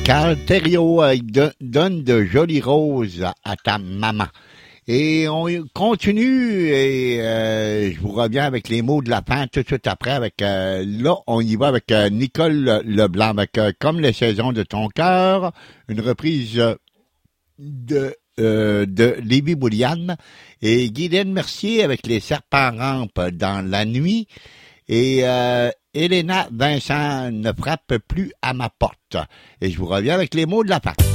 Carl Thériault donne de jolies roses à ta maman. Et on continue et je vous reviens avec les mots de la fin tout de suite après. Avec là, on y va avec Nicole Leblanc avec Comme les saisons de ton cœur, une reprise de Lévi Bouliane et Guylaine Mercier avec Les serpents rampent dans la nuit et Elena Vincent ne frappe plus à ma porte. Et je vous reviens avec les mots de la fin.